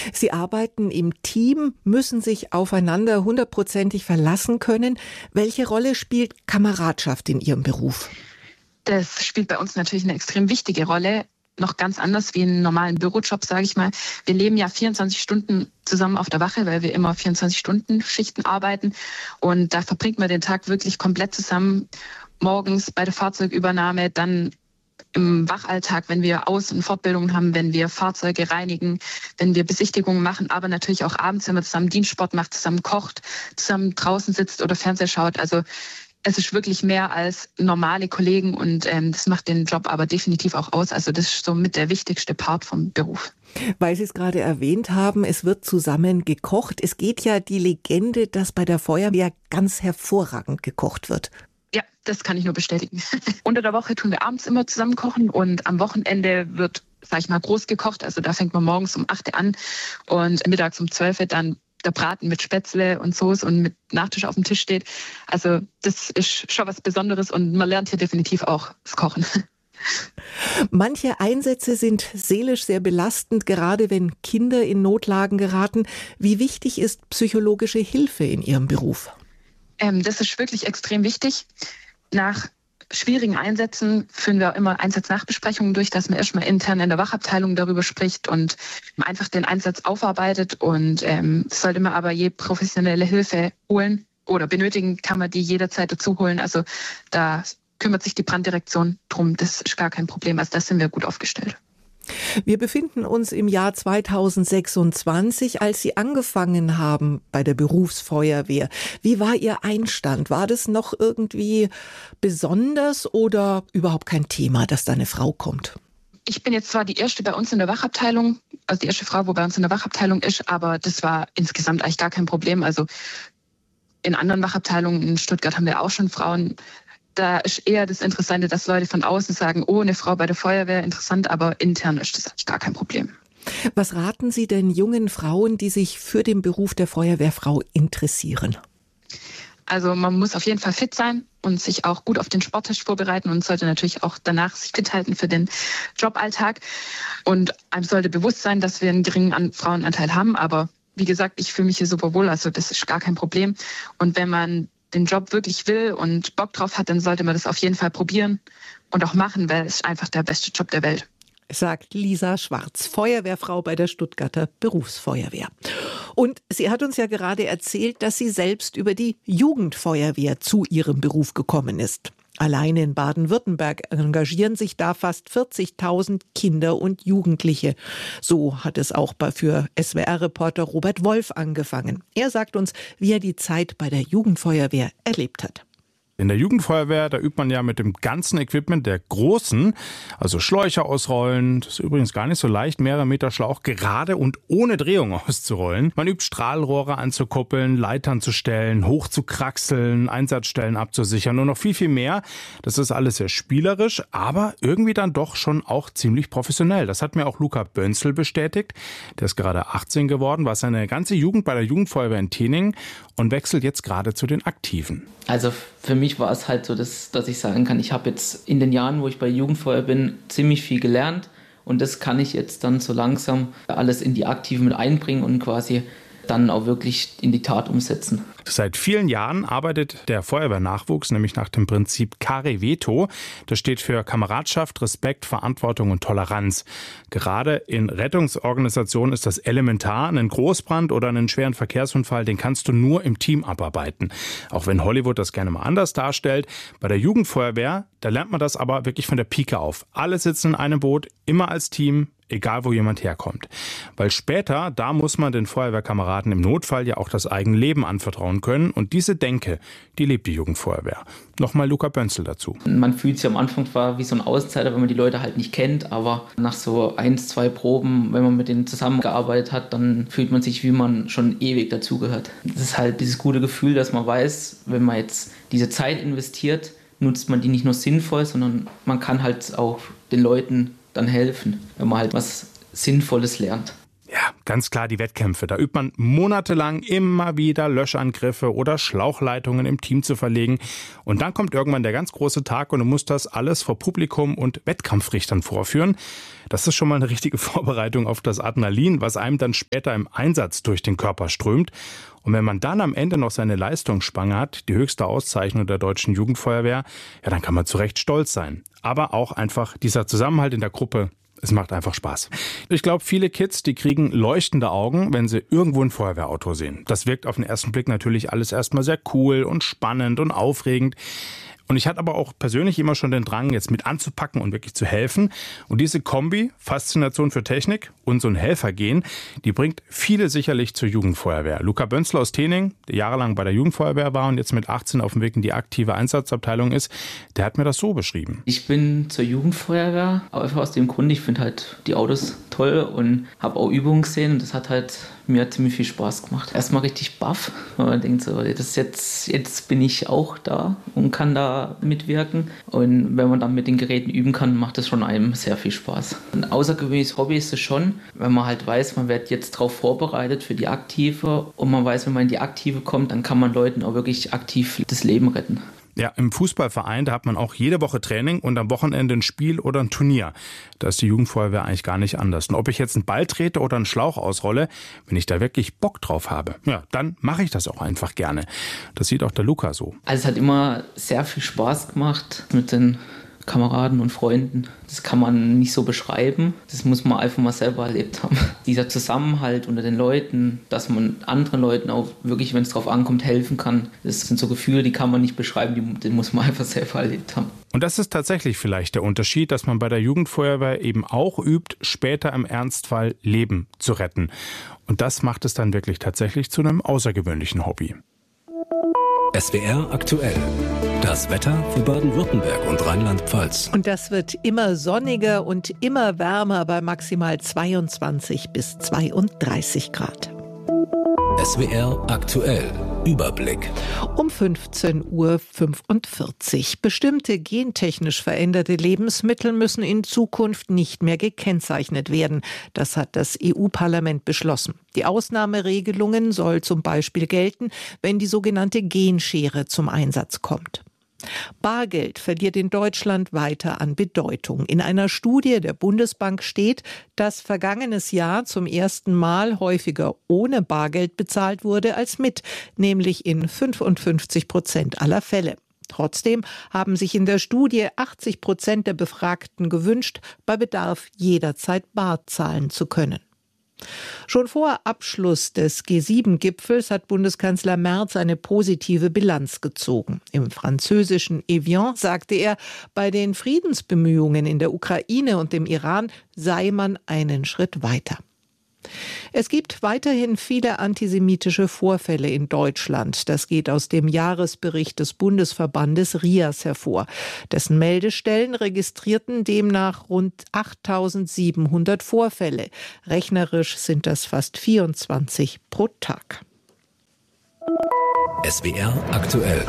Sie arbeiten im Team, müssen sich aufeinander hundertprozentig verlassen können. Welche Rolle spielt Kameradschaft in Ihrem Beruf? Das spielt bei uns natürlich eine extrem wichtige Rolle. Noch ganz anders wie in einem normalen Bürojob, sage ich mal. Wir leben ja 24 Stunden zusammen auf der Wache, weil wir immer 24-Stunden-Schichten arbeiten. Und da verbringt man den Tag wirklich komplett zusammen. Morgens bei der Fahrzeugübernahme, dann im Wachalltag, wenn wir Aus- und Fortbildungen haben, wenn wir Fahrzeuge reinigen, wenn wir Besichtigungen machen, aber natürlich auch abends, wenn man zusammen Dienstsport macht, zusammen kocht, zusammen draußen sitzt oder Fernseher schaut. Also es ist wirklich mehr als normale Kollegen und das macht den Job aber definitiv auch aus. Also das ist somit der wichtigste Part vom Beruf. Weil Sie es gerade erwähnt haben, es wird zusammen gekocht. Es geht ja die Legende, dass bei der Feuerwehr ganz hervorragend gekocht wird. Ja, das kann ich nur bestätigen. Unter der Woche tun wir abends immer zusammen kochen und am Wochenende wird, sag ich mal, groß gekocht. Also da fängt man morgens um 8 Uhr an und mittags um 12 Uhr dann der Braten mit Spätzle und Soße und mit Nachtisch auf dem Tisch steht. Also das ist schon was Besonderes und man lernt hier definitiv auch das Kochen. Manche Einsätze sind seelisch sehr belastend, gerade wenn Kinder in Notlagen geraten. Wie wichtig ist psychologische Hilfe in Ihrem Beruf? Das ist wirklich extrem wichtig. Nach schwierigen Einsätzen führen wir immer Einsatznachbesprechungen durch, dass man erstmal intern in der Wachabteilung darüber spricht und einfach den Einsatz aufarbeitet. Und sollte man aber je professionelle Hilfe holen oder benötigen, kann man die jederzeit dazu holen. Also da kümmert sich die Branddirektion drum. Das ist gar kein Problem. Also da sind wir gut aufgestellt. Wir befinden uns im Jahr 2026, als Sie angefangen haben bei der Berufsfeuerwehr. Wie war Ihr Einstand? War das noch irgendwie besonders oder überhaupt kein Thema, dass da eine Frau kommt? Ich bin jetzt zwar die erste bei uns in der Wachabteilung, also die erste Frau, wo bei uns in der Wachabteilung ist, aber das war insgesamt eigentlich gar kein Problem. Also in anderen Wachabteilungen in Stuttgart haben wir auch schon Frauen. Da ist eher das Interessante, dass Leute von außen sagen, oh, eine Frau bei der Feuerwehr, interessant, aber intern ist das eigentlich gar kein Problem. Was raten Sie denn jungen Frauen, die sich für den Beruf der Feuerwehrfrau interessieren? Also man muss auf jeden Fall fit sein und sich auch gut auf den Sporttest vorbereiten und sollte natürlich auch danach sich fit halten für den Joballtag. Und einem sollte bewusst sein, dass wir einen geringen Frauenanteil haben. Aber wie gesagt, ich fühle mich hier super wohl, also das ist gar kein Problem. Und wenn man den Job wirklich will und Bock drauf hat, dann sollte man das auf jeden Fall probieren und auch machen, weil es ist einfach der beste Job der Welt. Sagt Lisa Schwarz, Feuerwehrfrau bei der Stuttgarter Berufsfeuerwehr. Und sie hat uns ja gerade erzählt, dass sie selbst über die Jugendfeuerwehr zu ihrem Beruf gekommen ist. Alleine in Baden-Württemberg engagieren sich da fast 40.000 Kinder und Jugendliche. So hat es auch für SWR-Reporter Robert Wolf angefangen. Er sagt uns, wie er die Zeit bei der Jugendfeuerwehr erlebt hat. In der Jugendfeuerwehr, da übt man ja mit dem ganzen Equipment der Großen, also Schläuche ausrollen, das ist übrigens gar nicht so leicht, mehrere Meter Schlauch gerade und ohne Drehung auszurollen. Man übt Strahlrohre anzukuppeln, Leitern zu stellen, hoch zu kraxeln, Einsatzstellen abzusichern und noch viel, viel mehr. Das ist alles sehr spielerisch, aber irgendwie dann doch schon auch ziemlich professionell. Das hat mir auch Luca Bönzel bestätigt. Der ist gerade 18 geworden, war seine ganze Jugend bei der Jugendfeuerwehr in Tening und wechselt jetzt gerade zu den Aktiven. Also für mich war es halt so, dass ich sagen kann, ich habe jetzt in den Jahren, wo ich bei Jugendfeuer bin, ziemlich viel gelernt und das kann ich jetzt dann so langsam alles in die Aktive mit einbringen und quasi dann auch wirklich in die Tat umsetzen. Seit vielen Jahren arbeitet der Feuerwehrnachwuchs nämlich nach dem Prinzip Care Veto. Das steht für Kameradschaft, Respekt, Verantwortung und Toleranz. Gerade in Rettungsorganisationen ist das elementar. Einen Großbrand oder einen schweren Verkehrsunfall, den kannst du nur im Team abarbeiten. Auch wenn Hollywood das gerne mal anders darstellt. Bei der Jugendfeuerwehr, da lernt man das aber wirklich von der Pike auf. Alle sitzen in einem Boot, immer als Team, egal wo jemand herkommt. Weil später, da muss man den Feuerwehrkameraden im Notfall ja auch das eigene Leben anvertrauen können. Und diese Denke, die lebt die Jugendfeuerwehr. Nochmal Luca Bönzel dazu. Man fühlt sich am Anfang zwar wie so ein Außenseiter, wenn man die Leute halt nicht kennt, aber nach so 1, 2 Proben, wenn man mit denen zusammengearbeitet hat, dann fühlt man sich, wie man schon ewig dazugehört. Das ist halt dieses gute Gefühl, dass man weiß, wenn man jetzt diese Zeit investiert, nutzt man die nicht nur sinnvoll, sondern man kann halt auch den Leuten dann helfen, wenn man halt was Sinnvolles lernt. Ja, ganz klar die Wettkämpfe. Da übt man monatelang immer wieder Löschangriffe oder Schlauchleitungen im Team zu verlegen. Und dann kommt irgendwann der ganz große Tag und du musst das alles vor Publikum und Wettkampfrichtern vorführen. Das ist schon mal eine richtige Vorbereitung auf das Adrenalin, was einem dann später im Einsatz durch den Körper strömt. Und wenn man dann am Ende noch seine Leistungsspange hat, die höchste Auszeichnung der Deutschen Jugendfeuerwehr, ja, dann kann man zu Recht stolz sein. Aber auch einfach dieser Zusammenhalt in der Gruppe. Es macht einfach Spaß. Ich glaube, viele Kids, die kriegen leuchtende Augen, wenn sie irgendwo ein Feuerwehrauto sehen. Das wirkt auf den ersten Blick natürlich alles erstmal sehr cool und spannend und aufregend. Und ich hatte aber auch persönlich immer schon den Drang, jetzt mit anzupacken und wirklich zu helfen. Und diese Kombi, Faszination für Technik und so ein Helfergehen, die bringt viele sicherlich zur Jugendfeuerwehr. Luca Bönzler aus Tening, der jahrelang bei der Jugendfeuerwehr war und jetzt mit 18 auf dem Weg in die aktive Einsatzabteilung ist, der hat mir das so beschrieben. Ich bin zur Jugendfeuerwehr, einfach aus dem Grund, ich finde halt die Autos toll und habe auch Übungen gesehen und das hat halt mir ziemlich viel Spaß gemacht. Erstmal richtig baff, weil man denkt so, das jetzt bin ich auch da und kann da mitwirken. Und wenn man dann mit den Geräten üben kann, macht das schon einem sehr viel Spaß. Ein außergewöhnliches Hobby ist es schon, wenn man halt weiß, man wird jetzt darauf vorbereitet für die Aktive und man weiß, wenn man in die Aktive kommt, dann kann man Leuten auch wirklich aktiv das Leben retten. Ja, im Fußballverein, da hat man auch jede Woche Training und am Wochenende ein Spiel oder ein Turnier. Da ist die Jugendfeuerwehr eigentlich gar nicht anders. Und ob ich jetzt einen Ball trete oder einen Schlauch ausrolle, wenn ich da wirklich Bock drauf habe, ja, dann mache ich das auch einfach gerne. Das sieht auch der Luca so. Also es hat immer sehr viel Spaß gemacht mit den Kameraden und Freunden. Das kann man nicht so beschreiben. Das muss man einfach mal selber erlebt haben. Dieser Zusammenhalt unter den Leuten, dass man anderen Leuten auch wirklich, wenn es drauf ankommt, helfen kann. Das sind so Gefühle, die kann man nicht beschreiben, die muss man einfach selber erlebt haben. Und das ist tatsächlich vielleicht der Unterschied, dass man bei der Jugendfeuerwehr eben auch übt, später im Ernstfall Leben zu retten. Und das macht es dann wirklich tatsächlich zu einem außergewöhnlichen Hobby. SWR aktuell. Das Wetter für Baden-Württemberg und Rheinland-Pfalz. Und das wird immer sonniger und immer wärmer bei maximal 22 bis 32 Grad. SWR aktuell. Überblick. Um 15:45 Uhr. Bestimmte gentechnisch veränderte Lebensmittel müssen in Zukunft nicht mehr gekennzeichnet werden. Das hat das EU-Parlament beschlossen. Die Ausnahmeregelungen soll zum Beispiel gelten, wenn die sogenannte Genschere zum Einsatz kommt. Bargeld verliert in Deutschland weiter an Bedeutung. In einer Studie der Bundesbank steht, dass vergangenes Jahr zum ersten Mal häufiger ohne Bargeld bezahlt wurde als mit, nämlich in 55% aller Fälle. Trotzdem haben sich in der Studie 80% der Befragten gewünscht, bei Bedarf jederzeit bar zahlen zu können. Schon vor Abschluss des G7-Gipfels hat Bundeskanzler Merz eine positive Bilanz gezogen. Im französischen Evian sagte er, bei den Friedensbemühungen in der Ukraine und dem Iran sei man einen Schritt weiter. Es gibt weiterhin viele antisemitische Vorfälle in Deutschland. Das geht aus dem Jahresbericht des Bundesverbandes RIAS hervor. Dessen Meldestellen registrierten demnach rund 8.700 Vorfälle. Rechnerisch sind das fast 24 pro Tag. SWR aktuell.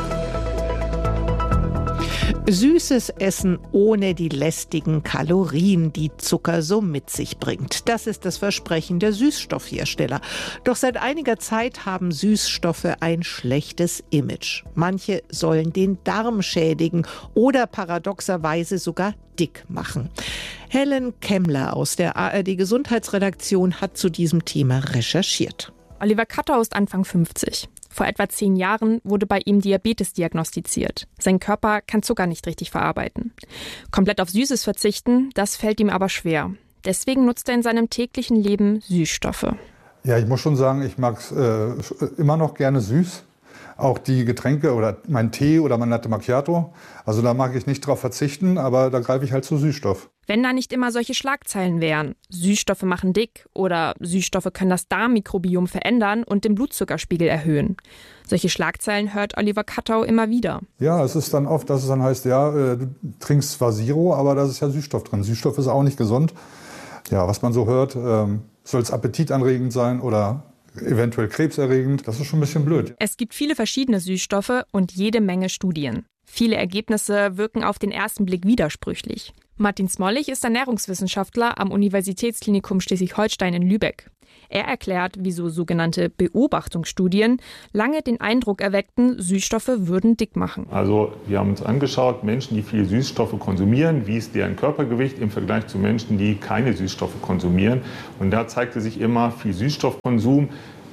Süßes Essen ohne die lästigen Kalorien, die Zucker so mit sich bringt. Das ist das Versprechen der Süßstoffhersteller. Doch seit einiger Zeit haben Süßstoffe ein schlechtes Image. Manche sollen den Darm schädigen oder paradoxerweise sogar dick machen. Helen Kemmler aus der ARD-Gesundheitsredaktion hat zu diesem Thema recherchiert. Oliver Kattau ist Anfang 50. Vor etwa 10 Jahren wurde bei ihm Diabetes diagnostiziert. Sein Körper kann Zucker nicht richtig verarbeiten. Komplett auf Süßes verzichten, das fällt ihm aber schwer. Deswegen nutzt er in seinem täglichen Leben Süßstoffe. Ja, ich muss schon sagen, ich mag es immer noch gerne süß. Auch die Getränke oder mein Tee oder mein Latte Macchiato. Also da mag ich nicht drauf verzichten, aber da greife ich halt zu Süßstoff. Wenn da nicht immer solche Schlagzeilen wären, Süßstoffe machen dick oder Süßstoffe können das Darmmikrobiom verändern und den Blutzuckerspiegel erhöhen. Solche Schlagzeilen hört Oliver Kattau immer wieder. Ja, es ist dann oft, dass es dann heißt, ja, du trinkst zwar Zero, aber da ist ja Süßstoff drin. Süßstoff ist auch nicht gesund. Ja, was man so hört, soll es appetitanregend sein oder eventuell krebserregend. Das ist schon ein bisschen blöd. Es gibt viele verschiedene Süßstoffe und jede Menge Studien. Viele Ergebnisse wirken auf den ersten Blick widersprüchlich. Martin Smollig ist Ernährungswissenschaftler am Universitätsklinikum Schleswig-Holstein in Lübeck. Er erklärt, wieso sogenannte Beobachtungsstudien lange den Eindruck erweckten, Süßstoffe würden dick machen. Also wir haben uns angeschaut, Menschen, die viele Süßstoffe konsumieren, wie ist deren Körpergewicht im Vergleich zu Menschen, die keine Süßstoffe konsumieren. Und da zeigte sich immer, viel Süßstoffkonsum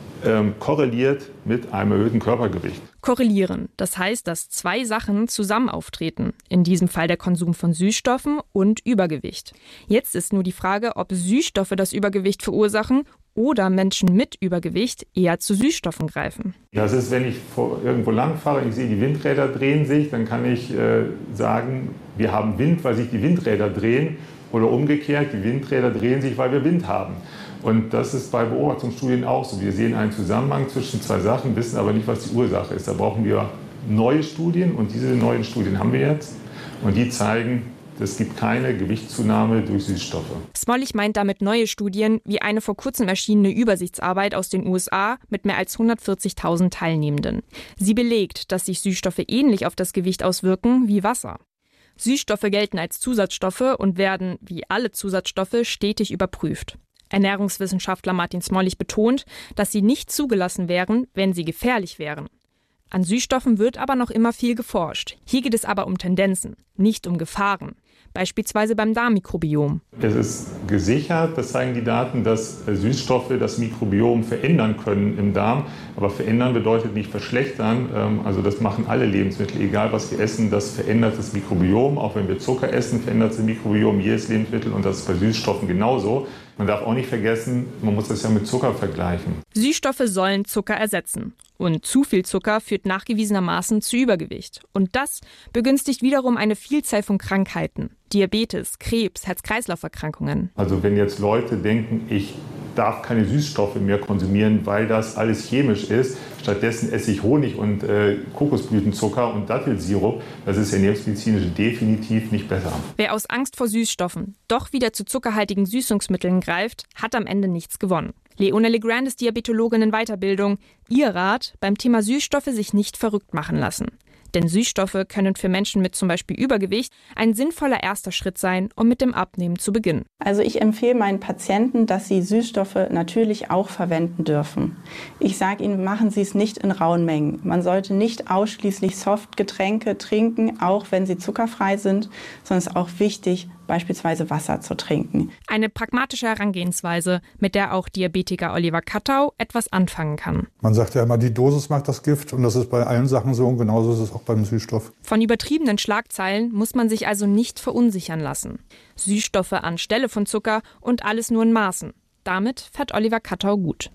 korreliert mit einem erhöhten Körpergewicht. Korrelieren, das heißt, dass zwei Sachen zusammen auftreten. In diesem Fall der Konsum von Süßstoffen und Übergewicht. Jetzt ist nur die Frage, ob Süßstoffe das Übergewicht verursachen oder Menschen mit Übergewicht eher zu Süßstoffen greifen. Das ist, wenn ich irgendwo lang fahre und ich sehe, die Windräder drehen sich, dann kann ich sagen, wir haben Wind, weil sich die Windräder drehen. Oder umgekehrt, die Windräder drehen sich, weil wir Wind haben. Und das ist bei Beobachtungsstudien auch so. Wir sehen einen Zusammenhang zwischen zwei Sachen, wissen aber nicht, was die Ursache ist. Da brauchen wir neue Studien und diese neuen Studien haben wir jetzt. Und die zeigen, es gibt keine Gewichtszunahme durch Süßstoffe. Smollig meint damit neue Studien, wie eine vor kurzem erschienene Übersichtsarbeit aus den USA mit mehr als 140.000 Teilnehmenden. Sie belegt, dass sich Süßstoffe ähnlich auf das Gewicht auswirken wie Wasser. Süßstoffe gelten als Zusatzstoffe und werden, wie alle Zusatzstoffe, stetig überprüft. Ernährungswissenschaftler Martin Smollig betont, dass sie nicht zugelassen wären, wenn sie gefährlich wären. An Süßstoffen wird aber noch immer viel geforscht. Hier geht es aber um Tendenzen, nicht um Gefahren. Beispielsweise beim Darmmikrobiom. Es ist gesichert, das zeigen die Daten, dass Süßstoffe das Mikrobiom verändern können im Darm. Aber verändern bedeutet nicht verschlechtern. Also das machen alle Lebensmittel, egal was wir essen, das verändert das Mikrobiom. Auch wenn wir Zucker essen, verändert das Mikrobiom jedes Lebensmittel und das ist bei Süßstoffen genauso. Man darf auch nicht vergessen, man muss das ja mit Zucker vergleichen. Süßstoffe sollen Zucker ersetzen. Und zu viel Zucker führt nachgewiesenermaßen zu Übergewicht. Und das begünstigt wiederum eine Vielzahl von Krankheiten. Diabetes, Krebs, Herz-Kreislauf-Erkrankungen. Also wenn jetzt Leute denken, ich darf keine Süßstoffe mehr konsumieren, weil das alles chemisch ist, stattdessen esse ich Honig und Kokosblütenzucker und Dattelsirup, das ist ernährungsmedizinisch definitiv nicht besser. Wer aus Angst vor Süßstoffen doch wieder zu zuckerhaltigen Süßungsmitteln greift, hat am Ende nichts gewonnen. Leona Legrand ist Diabetologin in Weiterbildung. Ihr Rat, beim Thema Süßstoffe sich nicht verrückt machen lassen. Denn Süßstoffe können für Menschen mit zum Beispiel Übergewicht ein sinnvoller erster Schritt sein, um mit dem Abnehmen zu beginnen. Also ich empfehle meinen Patienten, dass sie Süßstoffe natürlich auch verwenden dürfen. Ich sage ihnen, machen Sie es nicht in rauen Mengen. Man sollte nicht ausschließlich Softgetränke trinken, auch wenn sie zuckerfrei sind, sondern es ist auch wichtig, beispielsweise Wasser zu trinken. Eine pragmatische Herangehensweise, mit der auch Diabetiker Oliver Kattau etwas anfangen kann. Man sagt ja immer, die Dosis macht das Gift und das ist bei allen Sachen so und genauso ist es auch beim Süßstoff. Von übertriebenen Schlagzeilen muss man sich also nicht verunsichern lassen. Süßstoffe anstelle von Zucker und alles nur in Maßen. Damit fährt Oliver Kattau gut.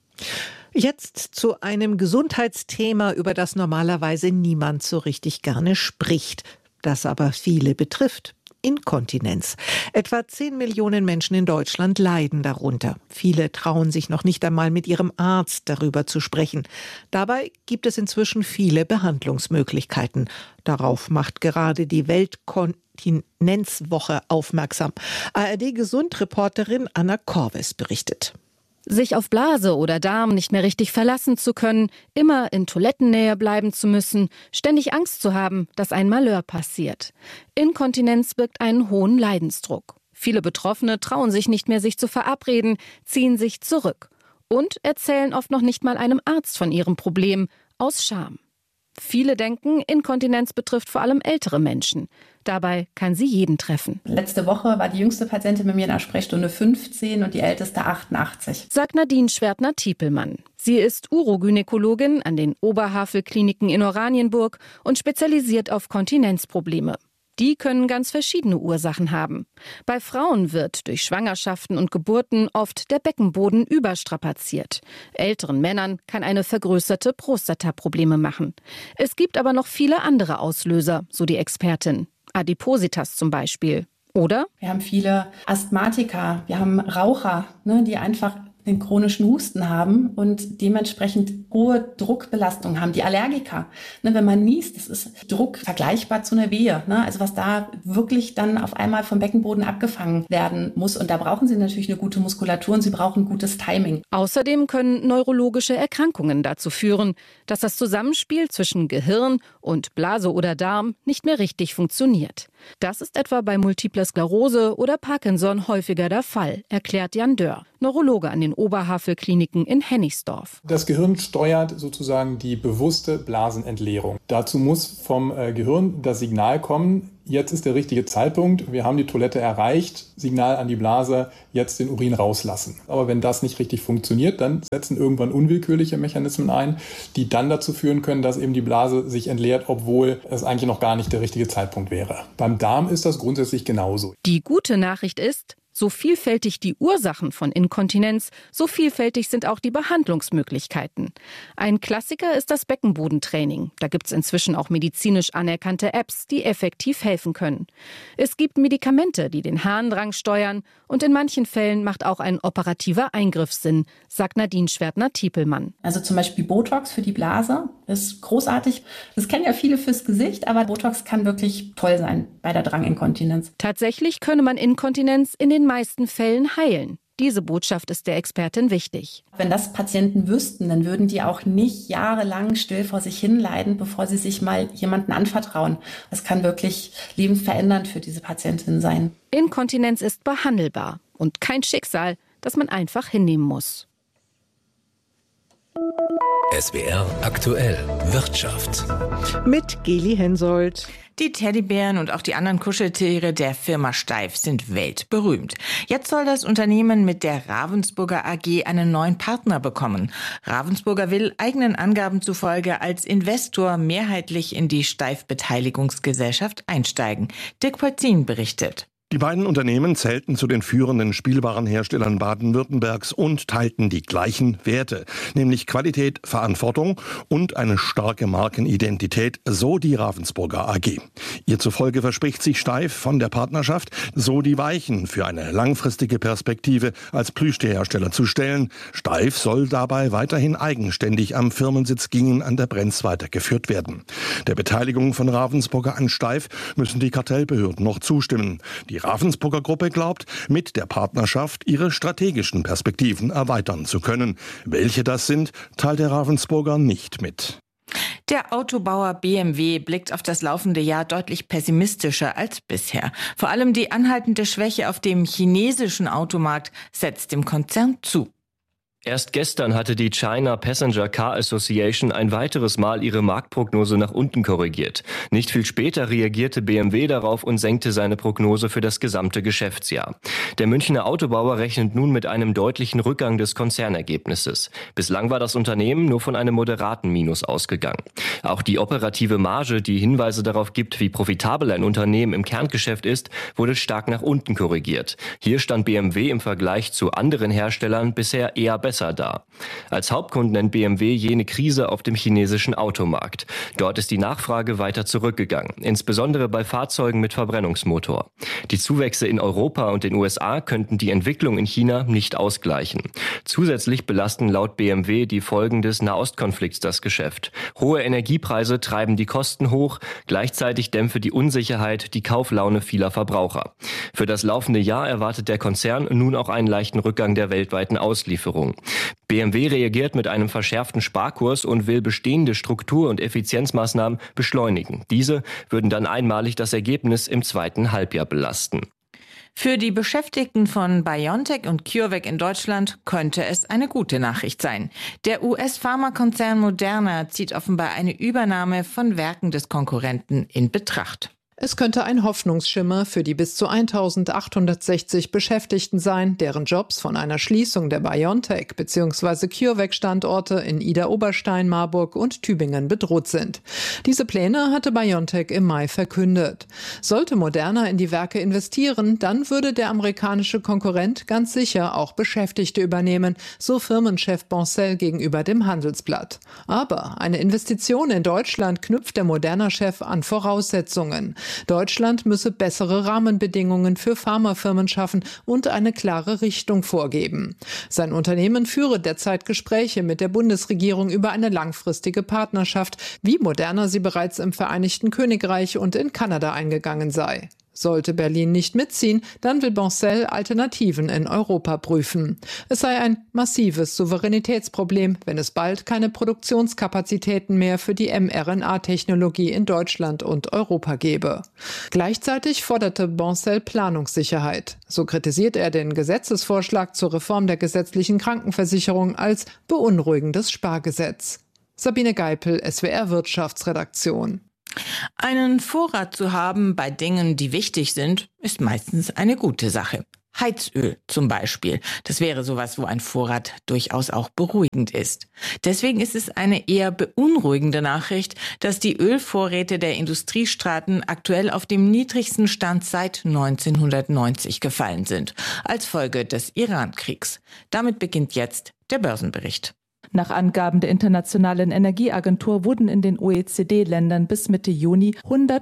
Jetzt zu einem Gesundheitsthema, über das normalerweise niemand so richtig gerne spricht, das aber viele betrifft. Inkontinenz. Etwa 10 Millionen Menschen in Deutschland leiden darunter. Viele trauen sich noch nicht einmal mit ihrem Arzt darüber zu sprechen. Dabei gibt es inzwischen viele Behandlungsmöglichkeiten. Darauf macht gerade die Weltkontinenzwoche aufmerksam. ARD-Gesundreporterin Anna Korwes berichtet. Sich auf Blase oder Darm nicht mehr richtig verlassen zu können, immer in Toilettennähe bleiben zu müssen, ständig Angst zu haben, dass ein Malheur passiert. Inkontinenz birgt einen hohen Leidensdruck. Viele Betroffene trauen sich nicht mehr, sich zu verabreden, ziehen sich zurück und erzählen oft noch nicht mal einem Arzt von ihrem Problem, aus Scham. Viele denken, Inkontinenz betrifft vor allem ältere Menschen. Dabei kann sie jeden treffen. Letzte Woche war die jüngste Patientin bei mir in der Sprechstunde 15 und die älteste 88. Sagt Nadine Schwertner-Tiepelmann. Sie ist Urogynäkologin an den Oberhavel-Kliniken in Oranienburg und spezialisiert auf Kontinenzprobleme. Die können ganz verschiedene Ursachen haben. Bei Frauen wird durch Schwangerschaften und Geburten oft der Beckenboden überstrapaziert. Älteren Männern kann eine vergrößerte Prostata Probleme machen. Es gibt aber noch viele andere Auslöser, so die Expertin. Adipositas zum Beispiel. Oder? Wir haben viele Asthmatiker, wir haben Raucher, die einfach den chronischen Husten haben und dementsprechend hohe Druckbelastung haben. Die Allergiker, wenn man niest, das ist Druck vergleichbar zu einer Wehe. Also was da wirklich dann auf einmal vom Beckenboden abgefangen werden muss. Und da brauchen Sie natürlich eine gute Muskulatur und Sie brauchen gutes Timing. Außerdem können neurologische Erkrankungen dazu führen, dass das Zusammenspiel zwischen Gehirn und Blase oder Darm nicht mehr richtig funktioniert. Das ist etwa bei Multipler Sklerose oder Parkinson häufiger der Fall, erklärt Jan Dörr, Neurologe an den Oberhavel-Kliniken in Hennigsdorf. Das Gehirn steuert sozusagen die bewusste Blasenentleerung. Dazu muss vom Gehirn das Signal kommen, jetzt ist der richtige Zeitpunkt, wir haben die Toilette erreicht, Signal an die Blase, jetzt den Urin rauslassen. Aber wenn das nicht richtig funktioniert, dann setzen irgendwann unwillkürliche Mechanismen ein, die dann dazu führen können, dass eben die Blase sich entleert, obwohl es eigentlich noch gar nicht der richtige Zeitpunkt wäre. Beim Darm ist das grundsätzlich genauso. Die gute Nachricht ist, so vielfältig die Ursachen von Inkontinenz, so vielfältig sind auch die Behandlungsmöglichkeiten. Ein Klassiker ist das Beckenbodentraining. Da gibt es inzwischen auch medizinisch anerkannte Apps, die effektiv helfen können. Es gibt Medikamente, die den Harndrang steuern und in manchen Fällen macht auch ein operativer Eingriff Sinn, sagt Nadine Schwertner-Tiepelmann. Also zum Beispiel Botox für die Blase ist großartig. Das kennen ja viele fürs Gesicht, aber Botox kann wirklich toll sein bei der Dranginkontinenz. Tatsächlich könne man Inkontinenz in den meisten Fällen heilen. Diese Botschaft ist der Expertin wichtig. Wenn das Patienten wüssten, dann würden die auch nicht jahrelang still vor sich hin leiden, bevor sie sich mal jemanden anvertrauen. Das kann wirklich lebensverändernd für diese Patientin sein. Inkontinenz ist behandelbar und kein Schicksal, das man einfach hinnehmen muss. SWR aktuell Wirtschaft. Mit Geli Hensoldt. Die Teddybären und auch die anderen Kuscheltiere der Firma Steiff sind weltberühmt. Jetzt soll das Unternehmen mit der Ravensburger AG einen neuen Partner bekommen. Ravensburger will eigenen Angaben zufolge als Investor mehrheitlich in die Steiff-Beteiligungsgesellschaft einsteigen. Dirk Polzin berichtet. Die beiden Unternehmen zählten zu den führenden Spielwarenherstellern Baden-Württembergs und teilten die gleichen Werte, nämlich Qualität, Verantwortung und eine starke Markenidentität, so die Ravensburger AG. Ihr zufolge verspricht sich Steiff von der Partnerschaft, so die Weichen für eine langfristige Perspektive als Plüschtierhersteller zu stellen. Steiff soll dabei weiterhin eigenständig am Firmensitz Gingen an der Brenz weitergeführt werden. Der Beteiligung von Ravensburger an Steiff müssen die Kartellbehörden noch zustimmen. Die Ravensburger Gruppe glaubt, mit der Partnerschaft ihre strategischen Perspektiven erweitern zu können. Welche das sind, teilt der Ravensburger nicht mit. Der Autobauer BMW blickt auf das laufende Jahr deutlich pessimistischer als bisher. Vor allem die anhaltende Schwäche auf dem chinesischen Automarkt setzt dem Konzern zu. Erst gestern hatte die China Passenger Car Association ein weiteres Mal ihre Marktprognose nach unten korrigiert. Nicht viel später reagierte BMW darauf und senkte seine Prognose für das gesamte Geschäftsjahr. Der Münchner Autobauer rechnet nun mit einem deutlichen Rückgang des Konzernergebnisses. Bislang war das Unternehmen nur von einem moderaten Minus ausgegangen. Auch die operative Marge, die Hinweise darauf gibt, wie profitabel ein Unternehmen im Kerngeschäft ist, wurde stark nach unten korrigiert. Hier stand BMW im Vergleich zu anderen Herstellern bisher eher besser da. Als Hauptgrund nennt BMW jene Krise auf dem chinesischen Automarkt. Dort ist die Nachfrage weiter zurückgegangen, insbesondere bei Fahrzeugen mit Verbrennungsmotor. Die Zuwächse in Europa und den USA könnten die Entwicklung in China nicht ausgleichen. Zusätzlich belasten laut BMW die Folgen des Nahostkonflikts das Geschäft. Hohe Energiepreise treiben die Kosten hoch, gleichzeitig dämpfe die Unsicherheit die Kauflaune vieler Verbraucher. Für das laufende Jahr erwartet der Konzern nun auch einen leichten Rückgang der weltweiten Auslieferung. BMW reagiert mit einem verschärften Sparkurs und will bestehende Struktur- und Effizienzmaßnahmen beschleunigen. Diese würden dann einmalig das Ergebnis im zweiten Halbjahr belasten. Für die Beschäftigten von BioNTech und CureVac in Deutschland könnte es eine gute Nachricht sein. Der US-Pharmakonzern Moderna zieht offenbar eine Übernahme von Werken des Konkurrenten in Betracht. Es könnte ein Hoffnungsschimmer für die bis zu 1860 Beschäftigten sein, deren Jobs von einer Schließung der BioNTech bzw. CureVac-Standorte in Idar-Oberstein, Marburg und Tübingen bedroht sind. Diese Pläne hatte BioNTech im Mai verkündet. Sollte Moderna in die Werke investieren, dann würde der amerikanische Konkurrent ganz sicher auch Beschäftigte übernehmen, so Firmenchef Boncel gegenüber dem Handelsblatt. Aber eine Investition in Deutschland knüpft der Moderna-Chef an Voraussetzungen. Deutschland müsse bessere Rahmenbedingungen für Pharmafirmen schaffen und eine klare Richtung vorgeben. Sein Unternehmen führe derzeit Gespräche mit der Bundesregierung über eine langfristige Partnerschaft, wie Moderna sie bereits im Vereinigten Königreich und in Kanada eingegangen sei. Sollte Berlin nicht mitziehen, dann will Boncel Alternativen in Europa prüfen. Es sei ein massives Souveränitätsproblem, wenn es bald keine Produktionskapazitäten mehr für die mRNA-Technologie in Deutschland und Europa gebe. Gleichzeitig forderte Boncel Planungssicherheit. So kritisiert er den Gesetzesvorschlag zur Reform der gesetzlichen Krankenversicherung als beunruhigendes Spargesetz. Sabine Geipel, SWR Wirtschaftsredaktion. Einen Vorrat zu haben bei Dingen, die wichtig sind, ist meistens eine gute Sache. Heizöl zum Beispiel. Das wäre sowas, wo ein Vorrat durchaus auch beruhigend ist. Deswegen ist es eine eher beunruhigende Nachricht, dass die Ölvorräte der Industriestaaten aktuell auf dem niedrigsten Stand seit 1990 gefallen sind, als Folge des Iran-Kriegs. Damit beginnt jetzt der Börsenbericht. Nach Angaben der Internationalen Energieagentur wurden in den OECD-Ländern bis Mitte Juni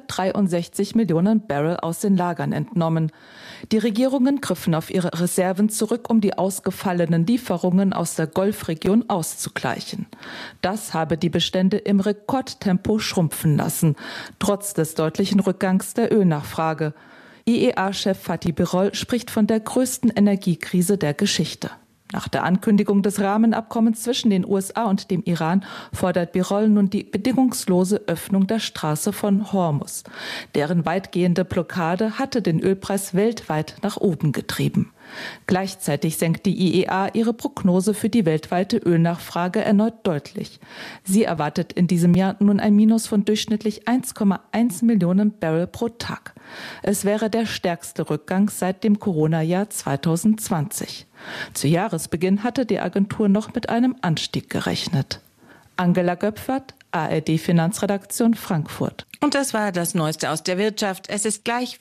163 Millionen Barrel aus den Lagern entnommen. Die Regierungen griffen auf ihre Reserven zurück, um die ausgefallenen Lieferungen aus der Golfregion auszugleichen. Das habe die Bestände im Rekordtempo schrumpfen lassen, trotz des deutlichen Rückgangs der Ölnachfrage. IEA-Chef Fatih Birol spricht von der größten Energiekrise der Geschichte. Nach der Ankündigung des Rahmenabkommens zwischen den USA und dem Iran fordert Birol nun die bedingungslose Öffnung der Straße von Hormuz. Deren weitgehende Blockade hatte den Ölpreis weltweit nach oben getrieben. Gleichzeitig senkt die IEA ihre Prognose für die weltweite Ölnachfrage erneut deutlich. Sie erwartet in diesem Jahr nun ein Minus von durchschnittlich 1,1 Millionen Barrel pro Tag. Es wäre der stärkste Rückgang seit dem Corona-Jahr 2020. Zu Jahresbeginn hatte die Agentur noch mit einem Anstieg gerechnet. Angela Göpfert, ARD-Finanzredaktion Frankfurt. Und das war das Neueste aus der Wirtschaft. Es ist gleich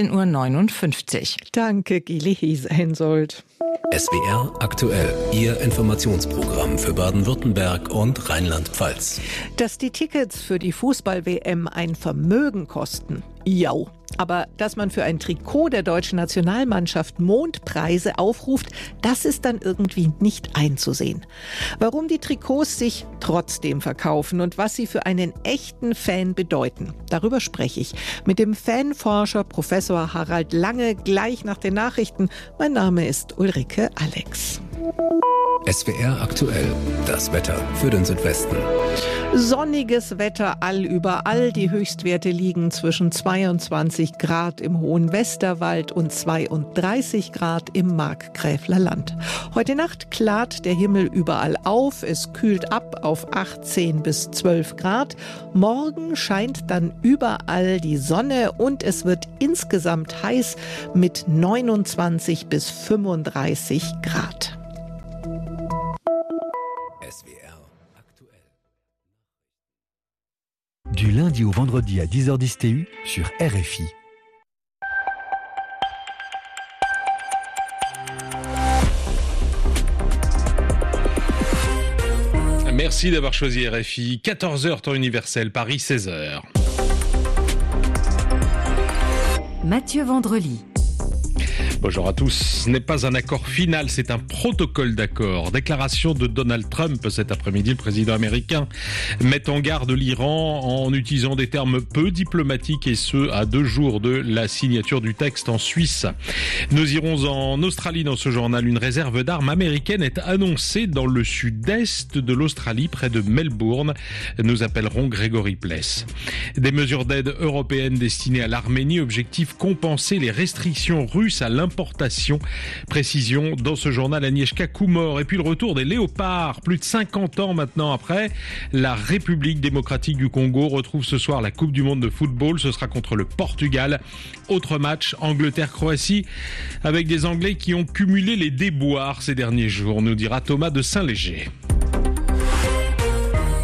15:59 Uhr. Danke, Gili Hensoldt. SWR aktuell, Ihr Informationsprogramm für Baden-Württemberg und Rheinland-Pfalz. Dass die Tickets für die Fußball-WM ein Vermögen kosten, jau. Aber dass man für ein Trikot der deutschen Nationalmannschaft Mondpreise aufruft, das ist dann irgendwie nicht einzusehen. Warum die Trikots sich trotzdem verkaufen und was sie für einen echten Fan bedeuten, darüber spreche ich mit dem Fanforscher Professor Harald Lange gleich nach den Nachrichten. Mein Name ist Ulrike Alex. SWR aktuell, das Wetter für den Südwesten. Sonniges Wetter allüberall. Die Höchstwerte liegen zwischen 22 Grad im hohen Westerwald und 32 Grad im Markgräfler Land. Heute Nacht klart der Himmel überall auf. Es kühlt ab auf 18 bis 12 Grad. Morgen scheint dann überall die Sonne und es wird insgesamt heiß mit 29 bis 35 Grad. Du lundi au vendredi à 10h10 TU sur RFI. Merci d'avoir choisi RFI. 14h temps universel, Paris 16h. Mathieu Vendrely. Bonjour à tous. Ce n'est pas un accord final, c'est un protocole d'accord. Déclaration de Donald Trump cet après-midi. Le président américain met en garde l'Iran en utilisant des termes peu diplomatiques et ce, à 2 jours de la signature du texte en Suisse. Nous irons en Australie dans ce journal. Une réserve d'armes américaine est annoncée dans le sud-est de l'Australie, près de Melbourne. Nous appellerons Grégory Pless. Des mesures d'aide européennes destinées à l'Arménie. Objectif compenser les restrictions russes à l'importation. Précision dans ce journal Agnieszka Kumor. Et puis le retour des léopards. Plus de 50 ans maintenant après, la République démocratique du Congo retrouve ce soir la Coupe du monde de football. Ce sera contre le Portugal. Autre match, Angleterre-Croatie, avec des Anglais qui ont cumulé les déboires ces derniers jours, nous dira Thomas de Saint-Léger.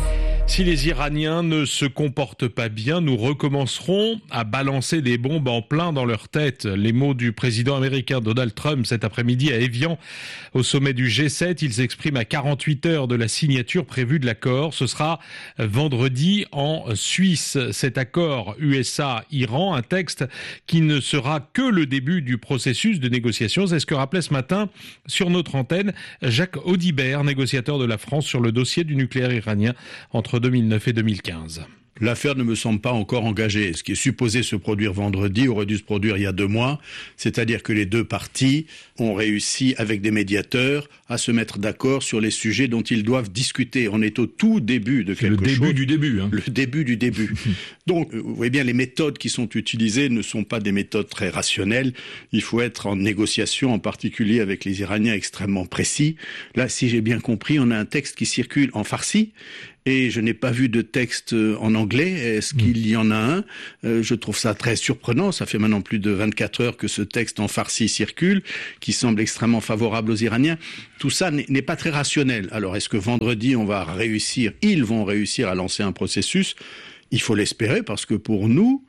Si les Iraniens ne se comportent pas bien, nous recommencerons à balancer des bombes en plein dans leur tête. Les mots du président américain Donald Trump cet après-midi à Évian. Au sommet du G7, il s'exprime à 48 heures de la signature prévue de l'accord. Ce sera vendredi en Suisse. Cet accord USA-Iran, un texte qui ne sera que le début du processus de négociation. C'est ce que rappelait ce matin sur notre antenne Jacques Audibert, négociateur de la France sur le dossier du nucléaire iranien entre 2009 et 2015. L'affaire ne me semble pas encore engagée. Ce qui est supposé se produire vendredi aurait dû se produire il y a 2 mois. C'est-à-dire que les deux parties ont réussi, avec des médiateurs, à se mettre d'accord sur les sujets dont ils doivent discuter. On est au tout début de quelque chose. Le début du début. Le début du début. Donc, vous voyez bien, les méthodes qui sont utilisées ne sont pas des méthodes très rationnelles. Il faut être en négociation, en particulier avec les Iraniens, extrêmement précis. Là, si j'ai bien compris, on a un texte qui circule en farsi. Et je n'ai pas vu de texte en anglais. Est-ce qu'il y en a un ? Je trouve ça très surprenant. Ça fait maintenant plus de 24 heures que ce texte en farsi circule, qui semble extrêmement favorable aux Iraniens. Tout ça n'est pas très rationnel. Alors, est-ce que vendredi, ils vont réussir à lancer un processus ? Il faut l'espérer, parce que pour nous,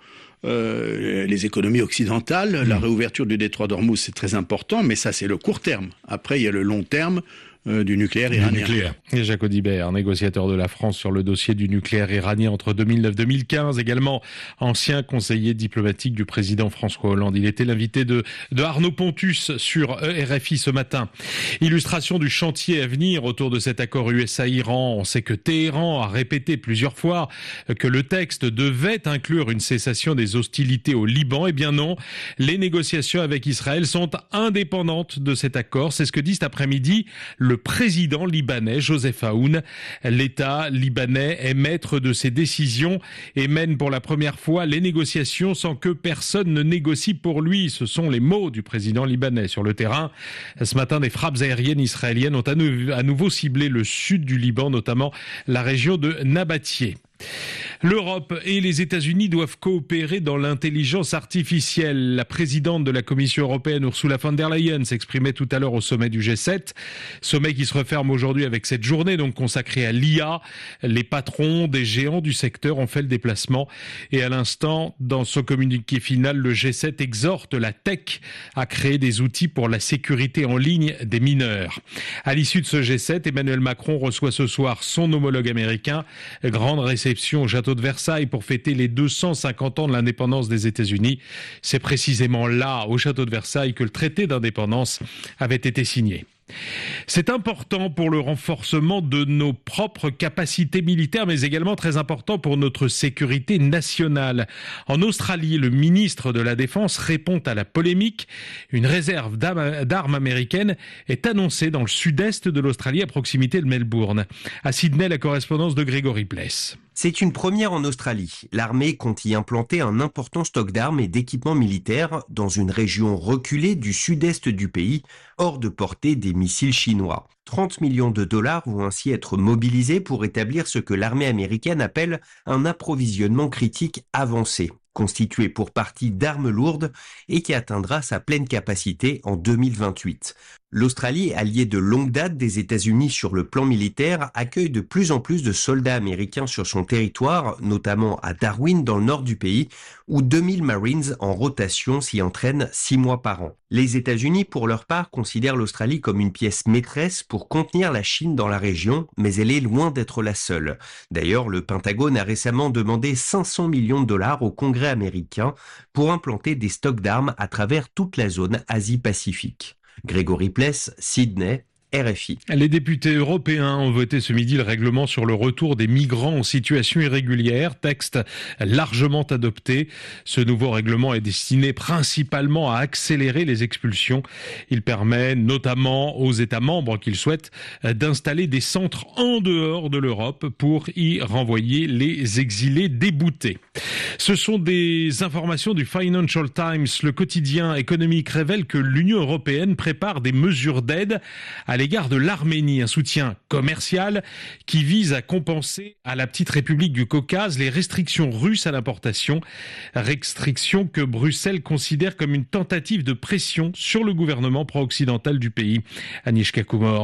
les économies occidentales, la réouverture du détroit d'Ormuz, c'est très important, mais ça, c'est le court terme. Après, il y a le long terme du nucléaire iranien. Et Jacques Audibert, négociateur de la France sur le dossier du nucléaire iranien entre 2009-2015, également ancien conseiller diplomatique du président François Hollande. Il était l'invité de Arnaud Pontus sur RFI ce matin. Illustration du chantier à venir autour de cet accord USA-Iran. On sait que Téhéran a répété plusieurs fois que le texte devait inclure une cessation des hostilités au Liban. Eh bien non, les négociations avec Israël sont indépendantes de cet accord. C'est ce que dit cet après-midi le président libanais, Joseph Aoun. L'État libanais est maître de ses décisions et mène pour la première fois les négociations sans que personne ne négocie pour lui. Ce sont les mots du président libanais sur le terrain. Ce matin, des frappes aériennes israéliennes ont à nouveau ciblé le sud du Liban, notamment la région de Nabatieh. L'Europe et les États-Unis doivent coopérer dans l'intelligence artificielle. La présidente de la Commission européenne, Ursula von der Leyen, s'exprimait tout à l'heure au sommet du G7. Sommet qui se referme aujourd'hui avec cette journée donc consacrée à l'IA. Les patrons des géants du secteur ont fait le déplacement. Et à l'instant, dans son communiqué final, le G7 exhorte la tech à créer des outils pour la sécurité en ligne des mineurs. À l'issue de ce G7, Emmanuel Macron reçoit ce soir son homologue américain. Grande réception au château de Versailles pour fêter les 250 ans de l'indépendance des États-Unis. C'est précisément là, au château de Versailles, que le traité d'indépendance avait été signé. C'est important pour le renforcement de nos propres capacités militaires, mais également très important pour notre sécurité nationale. En Australie, le ministre de la Défense répond à la polémique. Une réserve d'armes américaines est annoncée dans le sud-est de l'Australie, à proximité de Melbourne. À Sydney, la correspondance de Grégory Pless. C'est une première en Australie. L'armée compte y implanter un important stock d'armes et d'équipements militaires dans une région reculée du sud-est du pays, hors de portée des missiles chinois. 30 millions de dollars vont ainsi être mobilisés pour établir ce que l'armée américaine appelle un approvisionnement critique avancé, constitué pour partie d'armes lourdes et qui atteindra sa pleine capacité en 2028. L'Australie, alliée de longue date des États-Unis sur le plan militaire, accueille de plus en plus de soldats américains sur son territoire, notamment à Darwin dans le nord du pays, où 2000 Marines en rotation s'y entraînent 6 mois par an. Les États-Unis, pour leur part, considèrent l'Australie comme une pièce maîtresse pour contenir la Chine dans la région, mais elle est loin d'être la seule. D'ailleurs, le Pentagone a récemment demandé 500 millions de dollars au Congrès américain pour implanter des stocks d'armes à travers toute la zone Asie-Pacifique. Grégory Pless, Sydney, RFI. Les députés européens ont voté ce midi le règlement sur le retour des migrants en situation irrégulière, texte largement adopté. Ce nouveau règlement est destiné principalement à accélérer les expulsions. Il permet notamment aux États membres qu'ils souhaitent d'installer des centres en dehors de l'Europe pour y renvoyer les exilés déboutés. Ce sont des informations du Financial Times. Le quotidien économique révèle que l'Union européenne prépare des mesures d'aide à l'égard de l'Arménie, un soutien commercial qui vise à compenser à la petite République du Caucase les restrictions russes à l'importation, restrictions que Bruxelles considère comme une tentative de pression sur le gouvernement pro-occidental du pays. Anish Kakoumor.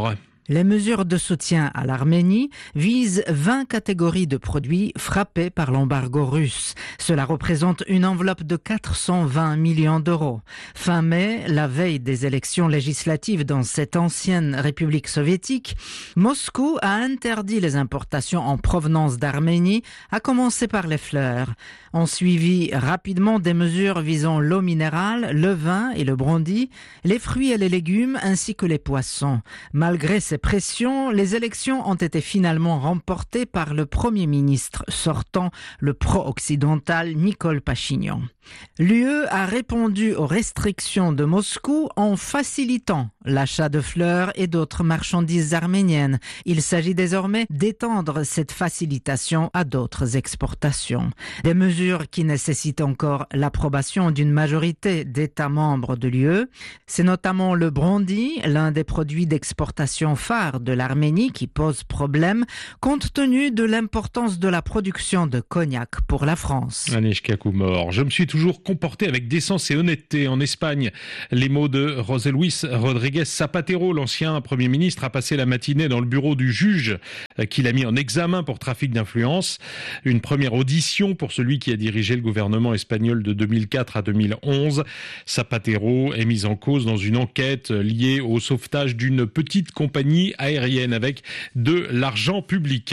Les mesures de soutien à l'Arménie visent 20 catégories de produits frappés par l'embargo russe. Cela représente une enveloppe de 420 millions d'euros. Fin mai, la veille des élections législatives dans cette ancienne république soviétique, Moscou a interdit les importations en provenance d'Arménie, à commencer par les fleurs. Ont suivi rapidement des mesures visant l'eau minérale, le vin et le brandy, les fruits et les légumes ainsi que les poissons. Malgré ces pressions, les élections ont été finalement remportées par le Premier ministre sortant, le pro-occidental Nicole Pachinian. L'UE a répondu aux restrictions de Moscou en facilitant l'achat de fleurs et d'autres marchandises arméniennes. Il s'agit désormais d'étendre cette facilitation à d'autres exportations. Des mesures qui nécessitent encore l'approbation d'une majorité d'États membres de l'UE. C'est notamment le brandy, l'un des produits d'exportation phare de l'Arménie, qui pose problème compte tenu de l'importance de la production de cognac pour la France. Anish Kakoumor, je me suis toujours comporté avec décence et honnêteté. En Espagne, les mots de José Luis Rodríguez Zapatero, l'ancien Premier ministre, a passé la matinée dans le bureau du juge qu'il a mis en examen pour trafic d'influence. Une première audition pour celui qui a dirigé le gouvernement espagnol de 2004 à 2011. Zapatero est mis en cause dans une enquête liée au sauvetage d'une petite compagnie aérienne avec de l'argent public.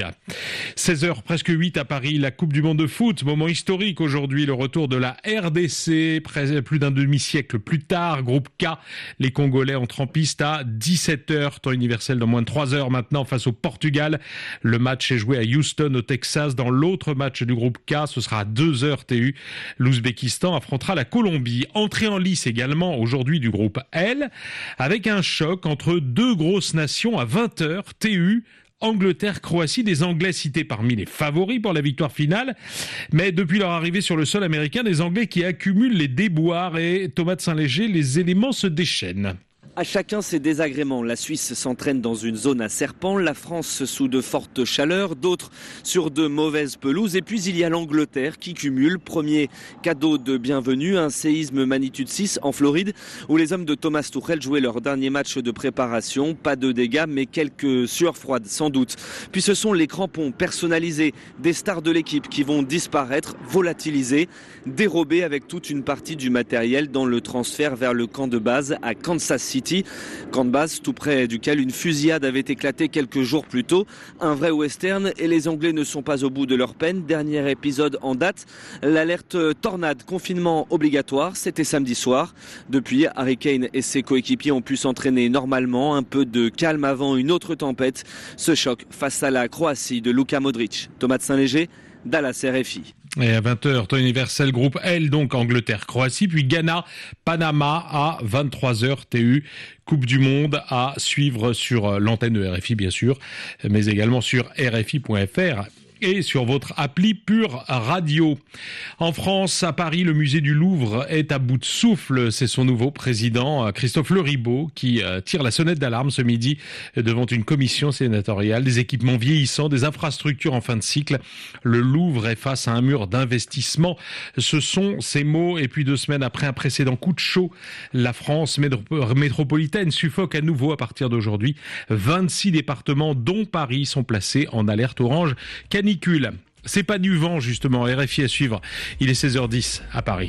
16h, presque 8 à Paris, la Coupe du Monde de foot, moment historique aujourd'hui, le retour de la RDC, plus d'un demi-siècle plus tard, groupe K, les Congolais entrent en piste à 17h, temps universel dans moins de 3 heures maintenant face au Portugal. Le match est joué à Houston au Texas. Dans l'autre match du groupe K, ce sera à 2h TU. L'Ouzbékistan affrontera la Colombie. Entrée en lice également aujourd'hui du groupe L, avec un choc entre deux grosses nations à 20h TU. Angleterre-Croatie, des Anglais cités parmi les favoris pour la victoire finale. Mais depuis leur arrivée sur le sol américain, des Anglais qui accumulent les déboires et Thomas de Saint-Léger, les éléments se déchaînent. À chacun ses désagréments. La Suisse s'entraîne dans une zone à serpents, la France sous de fortes chaleurs, d'autres sur de mauvaises pelouses. Et puis il y a l'Angleterre qui cumule. Premier cadeau de bienvenue, un séisme magnitude 6 en Floride où les hommes de Thomas Tuchel jouaient leur dernier match de préparation. Pas de dégâts mais quelques sueurs froides sans doute. Puis ce sont les crampons personnalisés des stars de l'équipe qui vont disparaître, volatilisés, dérobés avec toute une partie du matériel dans le transfert vers le camp de base à Kansas City. Camp de base tout près duquel une fusillade avait éclaté quelques jours plus tôt. Un vrai western et les Anglais ne sont pas au bout de leur peine. Dernier épisode en date, l'alerte tornade, confinement obligatoire, c'était samedi soir. Depuis, Harry Kane et ses coéquipiers ont pu s'entraîner normalement. Un peu de calme avant une autre tempête. Ce choc face à la Croatie de Luka Modric. Thomas de Saint-Léger, Dallas RFI. Et à 20h, temps universel, groupe L, donc Angleterre-Croatie, puis Ghana-Panama à 23h TU. Coupe du Monde à suivre sur l'antenne de RFI, bien sûr, mais également sur RFI.fr. Et sur votre appli Pure Radio. En France, à Paris, le musée du Louvre est à bout de souffle. C'est son nouveau président, Christophe Leribaud, qui tire la sonnette d'alarme ce midi devant une commission sénatoriale. Des équipements vieillissants, des infrastructures en fin de cycle. Le Louvre est face à un mur d'investissement. Ce sont ces mots. Et puis 2 semaines après un précédent coup de chaud, la France métropolitaine suffoque à nouveau à partir d'aujourd'hui. 26 départements, dont Paris, sont placés en alerte orange canicule. C'est pas du vent, justement. RFI à suivre. Il est 16h10 à Paris.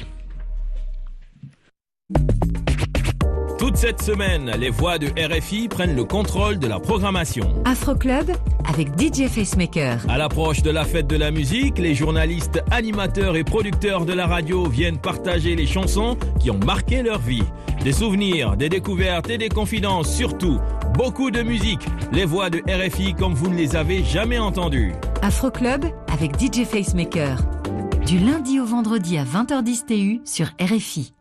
Toute cette semaine, les voix de RFI prennent le contrôle de la programmation. Afro Club avec DJ Facemaker. À l'approche de la fête de la musique, les journalistes, animateurs et producteurs de la radio viennent partager les chansons qui ont marqué leur vie. Des souvenirs, des découvertes et des confidences, surtout beaucoup de musique. Les voix de RFI comme vous ne les avez jamais entendues. Afro Club avec DJ Facemaker. Du lundi au vendredi à 20h10 TU sur RFI.